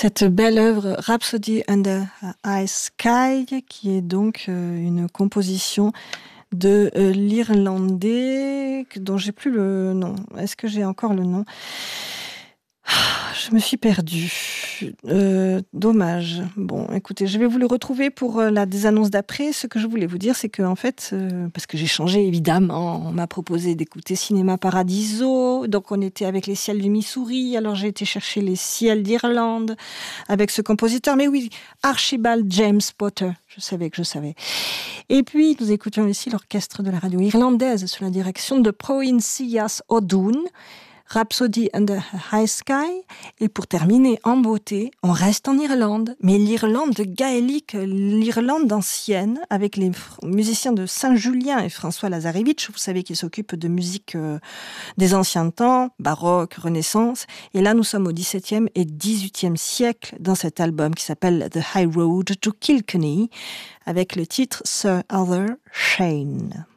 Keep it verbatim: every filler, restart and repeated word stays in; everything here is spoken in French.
Cette belle œuvre Rhapsody Under High Sky, qui est donc euh, une composition de euh, l'Irlandais, dont j'ai plus le nom. Est-ce que j'ai encore le nom ? Je me suis perdue. Euh, dommage. Bon, écoutez, je vais vous le retrouver pour euh, la des annonces d'après. Ce que je voulais vous dire, c'est que en fait, euh, parce que j'ai changé évidemment, on m'a proposé d'écouter Cinéma Paradiso, donc on était avec les ciels du Missouri. Alors j'ai été chercher les ciels d'Irlande avec ce compositeur. Mais oui, Archibald James Potter. Je savais que je savais. Et puis nous écoutions ici l'orchestre de la radio irlandaise sous la direction de Proincias O'Doon. Rhapsody Under a High Sky. Et pour terminer en beauté, on reste en Irlande, mais l'Irlande gaélique, l'Irlande ancienne, avec les musiciens de Saint-Julien et François Lazarevitch. Vous savez qu'ils s'occupent de musique euh, des anciens temps, baroque, renaissance. Et là, nous sommes au dix-septième et dix-huitième siècle dans cet album qui s'appelle The High Road to Kilkenny, avec le titre Sir Arthur Shane.